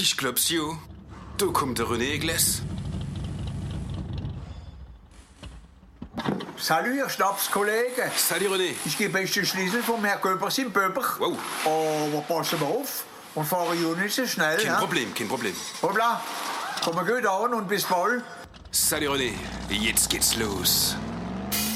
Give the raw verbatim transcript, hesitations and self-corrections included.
Ich glaub's jo. Da kommt der René Igles. Salut, Ihr Schnapskollege. Salut René. Ich gebe euch den Schlüssel vom Herrn Göbers im Böber. Wow. Aber passen wir auf und fahren ja nicht so schnell. Kein ja? Problem, kein Problem. Hoppla, kommen gut an und bis bald. Salut René. Jetzt geht's los.